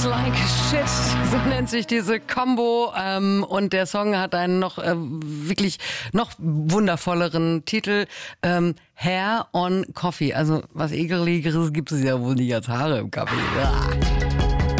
like shit, so nennt sich diese Combo. Und der Song hat einen noch wirklich noch wundervolleren Titel. Hair on Coffee. Also was Ekeligeres gibt es ja wohl nicht als Haare im Kaffee. Ja.